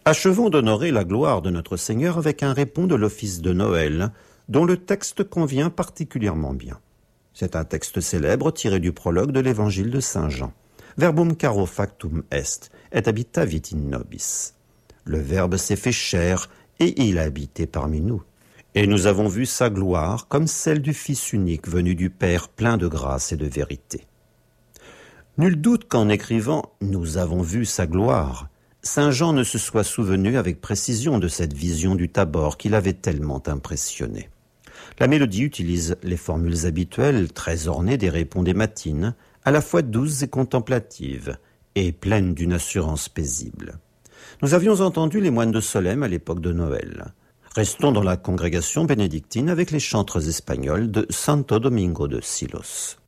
Achevons d'honorer la gloire de notre Seigneur avec un répond de l'office de Noël, dont le texte convient particulièrement bien. C'est un texte célèbre tiré du prologue de l'évangile de Saint Jean. Verbum caro factum est, et habitavit in nobis. Le Verbe s'est fait chair, et il a habité parmi nous. Et nous avons vu sa gloire comme celle du Fils unique venu du Père plein de grâce et de vérité. Nul doute qu'en écrivant « Nous avons vu sa gloire », Saint Jean ne se soit souvenu avec précision de cette vision du Tabor qui l'avait tellement impressionné. La mélodie utilise les formules habituelles, très ornées des répons des matines, à la fois douces et contemplatives, et pleines d'une assurance paisible. Nous avions entendu les moines de Solesmes à l'époque de Noël. Restons dans la congrégation bénédictine avec les chantres espagnols de Santo Domingo de Silos.